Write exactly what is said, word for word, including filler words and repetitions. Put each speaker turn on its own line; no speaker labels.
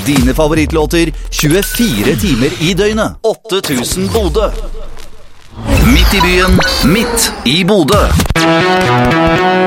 Dine favorittlåter tjuefire timer i døgnet. åtte tusen Bodø. Midt i byen, midt i Bodø.